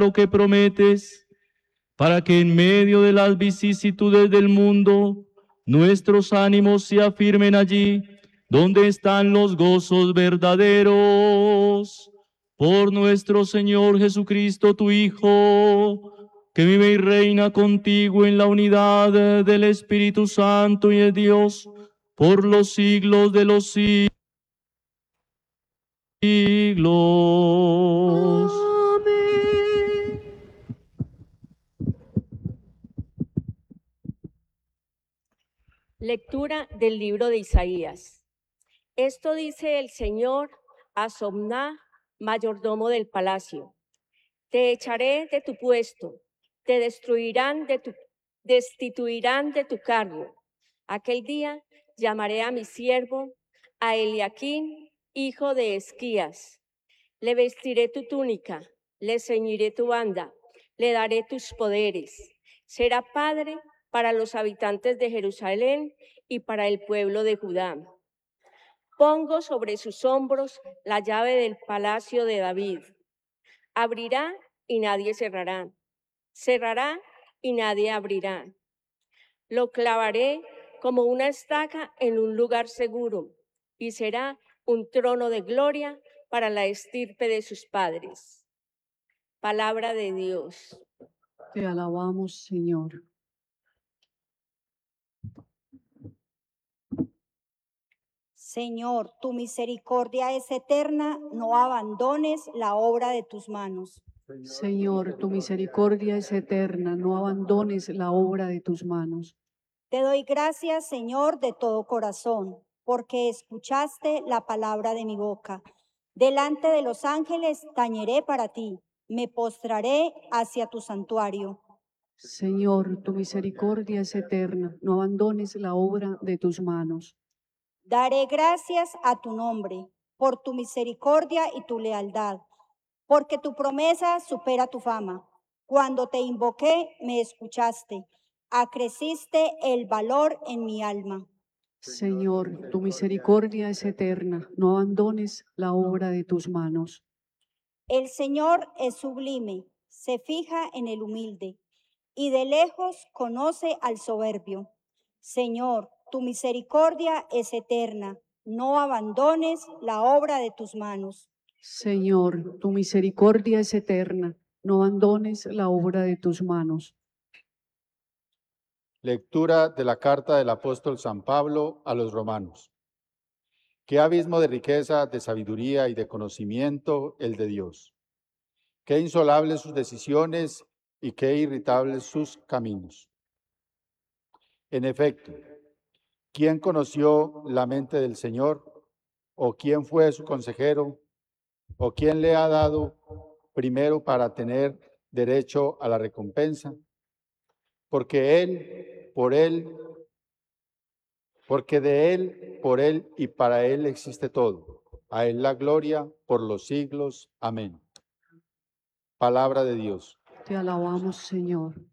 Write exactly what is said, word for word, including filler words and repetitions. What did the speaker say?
lo que prometes, para que en medio de las vicisitudes del mundo nuestros ánimos se afirmen allí donde están los gozos verdaderos. Por nuestro Señor Jesucristo, tu Hijo, que vive y reina contigo en la unidad del Espíritu Santo y de Dios, por los siglos de los siglos. Amén. Lectura del libro de Isaías. Esto dice el Señor a Somná, mayordomo del palacio: te echaré de tu puesto, te destruirán de tu, destituirán de tu cargo. Aquel día llamaré a mi siervo, a Eliaquín, hijo de Esquías. Le vestiré tu túnica, le ceñiré tu banda, le daré tus poderes. Será padre para los habitantes de Jerusalén y para el pueblo de Judá. Pongo sobre sus hombros la llave del palacio de David. Abrirá y nadie cerrará. Cerrará y nadie abrirá. Lo clavaré como una estaca en un lugar seguro y será un trono de gloria para la estirpe de sus padres. Palabra de Dios. Te alabamos, Señor. Señor, tu misericordia es eterna, no abandones la obra de tus manos. Señor, tu misericordia es eterna, no abandones la obra de tus manos. Te doy gracias, Señor, de todo corazón, porque escuchaste la palabra de mi boca. Delante de los ángeles tañeré para ti, me postraré hacia tu santuario. Señor, tu misericordia es eterna, no abandones la obra de tus manos. Daré gracias a tu nombre, por tu misericordia y tu lealtad, porque tu promesa supera tu fama. Cuando te invoqué, me escuchaste, acreciste el valor en mi alma. Señor, tu misericordia es eterna, no abandones la obra de tus manos. El Señor es sublime, se fija en el humilde, y de lejos conoce al soberbio. Señor, tu misericordia es eterna, no abandones la obra de tus manos. Señor, tu misericordia es eterna, no abandones la obra de tus manos. Lectura de la carta del apóstol San Pablo a los romanos. Qué abismo de riqueza, de sabiduría y de conocimiento el de Dios. Qué insolables sus decisiones y qué irritables sus caminos. En efecto, ¿quién conoció la mente del Señor? ¿O quién fue su consejero? ¿O quién le ha dado primero para tener derecho a la recompensa? Porque Él, por Él, porque de Él, por Él y para Él existe todo. A Él la gloria por los siglos. Amén. Palabra de Dios. Te alabamos, Señor.